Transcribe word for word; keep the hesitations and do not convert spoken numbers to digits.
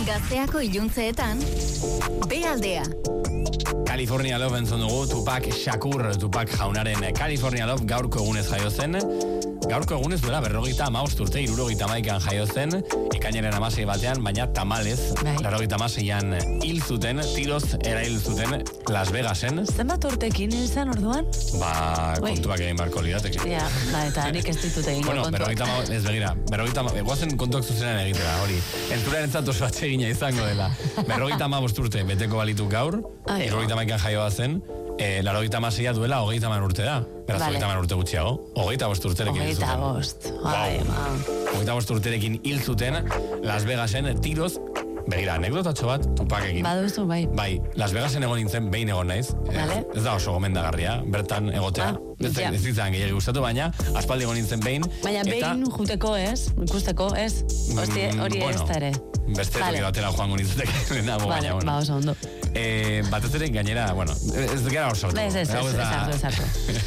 Gazteako iluntzeetan, B aldea. California Love entzun dugu, Tupac Shakur, Tupac jaunaren California Love gaurko egunez jaio zen. Gaurko egunez duela berrogeita hamabost urte, hirurogeita hamaikan jaio zen, ekainaren hamasei batean, baina tamalez, laurogeita hamaseian hil zuten, tiroz erail zuten Las Vegasen. Zenbat urtekin izan orduan? Ba, kontuak egin barko lirateke. Ja, ba, eta nik ez ditut egingo bueno, kontuak. Berrogeita hamabost, ez begira, berrogeita hamabost, guazen kontuak zuzenan egitera, hori. Entzuraren zato batxegina izango dela. Berrogeita hamabost urte, beteko balitu gaur, hirurogeita hamaikan jaioa zen, E, larogeita hamaseia duela hogeita hamar urte da. Beraz, vale. hogeita hamar urte gutxiago. Hogeita bost urterekin hil zuten. Hogeita bost. Wow. Hogeita bost urterekin hil zuten Las Vegasen tiroz. Begira, anekdotatxo bat, Tupacekin. Baduzu, bai. Bai, Las Vegasen egon nintzen, behin egon naiz. Vale. Ez da oso gomendagarria, bertan egotea. Ah, ez ja. ez zitzan gehiagi gustatu, baina aspaldi egon nintzen behin. Baina eta, behin juteko ez, ikusteko ez, Osti, hori bueno, ez da ere. Beste vale. toki batera joango nintzateke. Vale, vale, bueno. ba, oso ondo. Eh, batez ere gainera, bueno, ez gara hor saltu. Ez, ez, ez, ez, ez, ez, ez, ez.